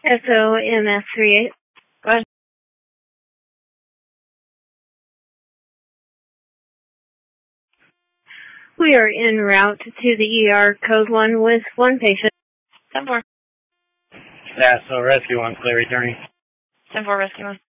SOMS38. Go ahead. We are en route to the ER, code 1 with one patient. 10-4. Yeah, so rescue 1, clear returning. 10-4, rescue 1.